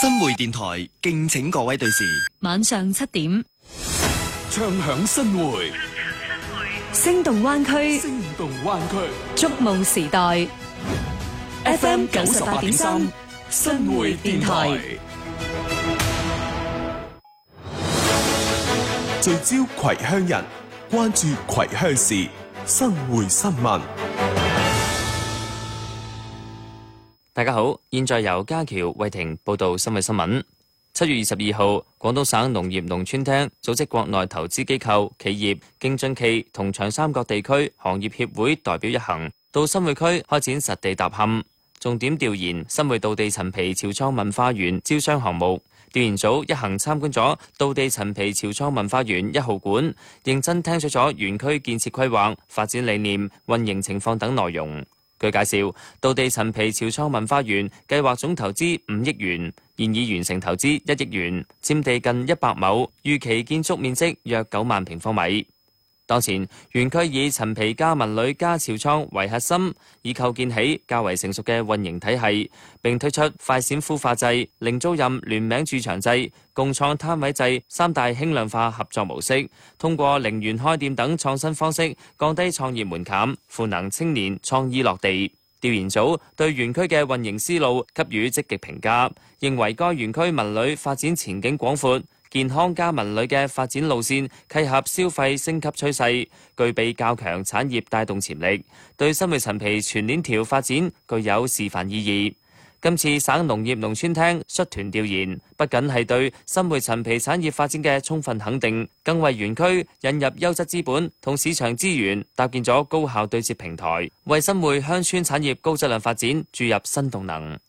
新匯電台敬請各位對視。 晚上7點， 唱響新匯， 聲動灣區， 聲動灣區， 觸夢時代。FM 98.3，新匯電台。 聚焦葵鄉人，關注葵鄉事，新匯新聞。 大家好，現在由家喬慧婷報道新聞。7月22號，廣東省農業農村廳組織國內投資機構、企業、京津冀同長三角地區行業協會代表一行到新會區開展實地踏勘，重點調研新會道地陳皮潮創文化園招商項目。調研組一行參觀咗道地陳皮潮創文化園1號館，認真聽取咗園區建設規劃、發展理念、運營情況等內容。據介紹，道地陳皮潮創文化園計劃總投資5億元，現已完成投資1億元，佔地近100畝，預期建築面積約9萬平方米。當前園區以陳皮加文旅加潮創為核心，以構建起較為成熟嘅運營體系，並推出快閃孵化制、零租賃聯名駐場制、共創攤位制3大輕量化合作模式，通過零元開店等創新方式，降低創業門檻，賦能青年創意落地。調研組對園區嘅運營思路給予積極評價，認為該園區文旅發展前景廣闊，健康加文旅嘅發展路線契合消費升級趨勢，具備較強產業帶動潛力，對新會陳皮全鏈條發展具有示範意義。今次省農業農村廳率團調研，不僅係對新會陳皮產業發展嘅充分肯定，更為園區引入優質資本同市場資源，搭建咗高效對接平台，為新會鄉村產業高質量發展注入新動能。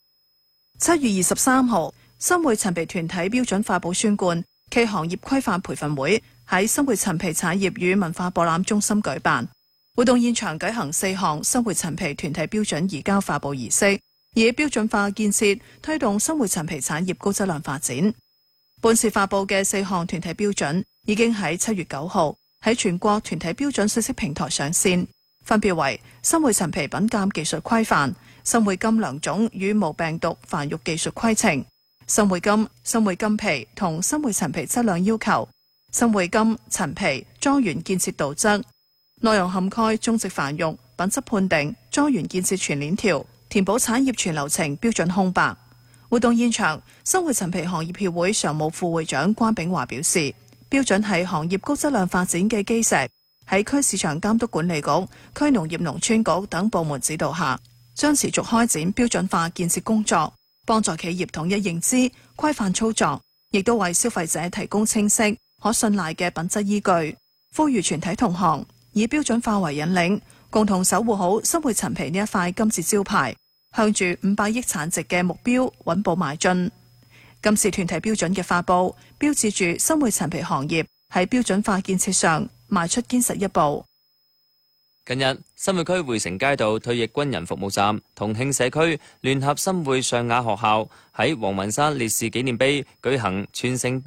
7月23號，新會陳皮團體標準化保宣冠暨行業規範培訓會喺新會陳皮產業與文化博覽中心舉辦。活動現場舉行4項新會陳皮團體標準移交發布儀式，以標準化建設推動新會陳皮產業高質量發展。本次發布嘅4項團體標準已經喺7月9號喺全國團體標準信息平台上線，分別為新會陳皮品鑑技術規範、新會金良種與無病毒繁育技術規程、新會金、新會金皮同新會陳皮質量要求、新會金陳皮莊園建設圖則，內容涵蓋種植繁育、品質判定、莊園建設全鏈條、填補產業全流程標準空白。活動現場，新會陳皮行業協會常務副會長關炳華表示，標準係行業高質量發展嘅基石，喺區市場監督管理局、區農業農村局等部門指導下，將持續開展標準化建設工作，幫助企業統一認知、規範操作，亦都為消費者提供清晰、可信賴嘅品質依據。呼籲全體同行以標準化為引領，共同守護好新會陳皮呢一塊金字招牌，向住500億產值嘅目標穩步邁進。今次團體標準嘅發布，標誌住新會陳皮行業喺標準化建設上邁出堅實一步。 近日，新會區匯成街道退役軍人服務站、同慶社區聯合新會上雅學校喺黃雲山烈士紀念碑舉行全城